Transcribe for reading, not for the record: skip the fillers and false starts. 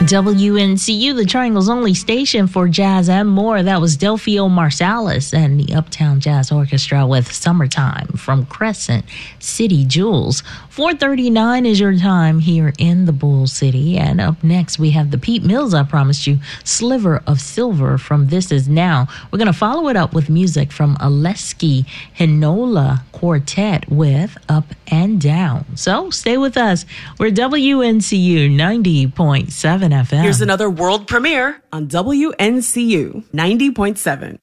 WNCU, the Triangle's only station for jazz and more. That was Delfio Marsalis and the Uptown Jazz Orchestra with Summertime from Crescent City Jewels. 4:39 is your time here in the Bull City. And up next, we have the Pete Mills, I promised you, Sliver of Silver from This Is Now. We're going to follow it up with music from Aleski Hinola Quartet with Up and Down. So stay with us. We're WNCU 90.7 FM. Here's another world premiere on WNCU 90.7.